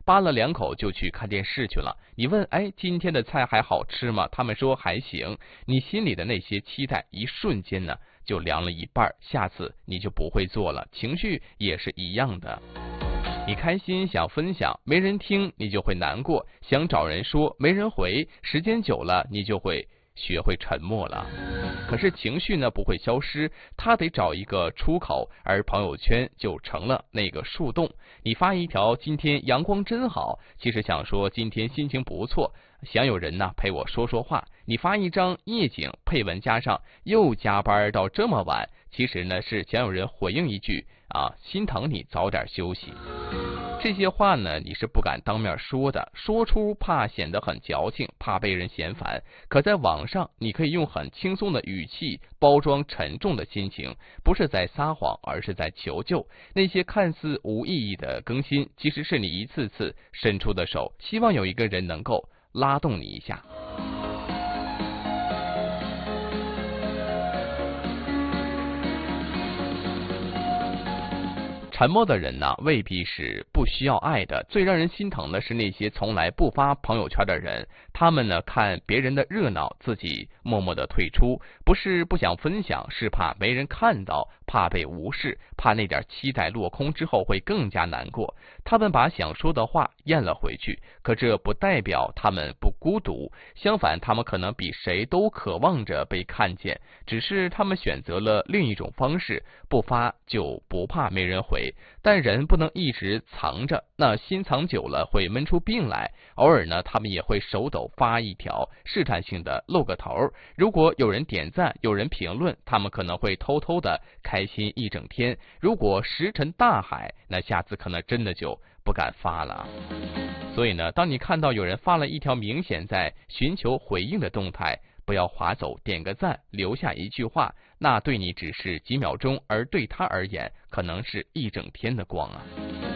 扒了2口就去看电视去了。你问，今天的菜还好吃吗？他们说还行。你心里的那些期待一瞬间呢就凉了一半，下次你就不会做了。情绪也是一样的，你开心想分享，没人听你就会难过，想找人说，没人回，时间久了你就会学会沉默了。可是情绪呢不会消失，它得找一个出口，而朋友圈就成了那个树洞。你发一条今天阳光真好，其实想说今天心情不错，想有人呢陪我说说话。你发一张夜景，配文加上又加班到这么晚，其实呢是想有人回应一句心疼你早点休息。这些话呢你是不敢当面说的，说出怕显得很矫情，怕被人嫌烦。可在网上你可以用很轻松的语气包装沉重的心情，不是在撒谎，而是在求救。那些看似无意义的更新，其实是你一次次伸出的手，希望有一个人能够拉动你一下。沉默的人呢，未必是不需要爱的。最让人心疼的是那些从来不发朋友圈的人，他们呢看别人的热闹，自己默默的退出，不是不想分享，是怕没人看到，怕被无视，怕那点期待落空之后会更加难过。他们把想说的话咽了回去，可这不代表他们不孤独，相反，他们可能比谁都渴望着被看见，只是他们选择了另一种方式，不发就不怕没人回。但人不能一直藏着，那心藏久了会闷出病来。偶尔呢，他们也会手抖发一条，试探性的露个头。如果有人点赞，有人评论，他们可能会偷偷的开心一整天。如果石沉大海，那下次可能真的就不敢发了。所以呢，当你看到有人发了一条明显在寻求回应的动态，不要划走，点个赞，留下一句话，那对你只是几秒钟，而对他而言可能是一整天的光啊。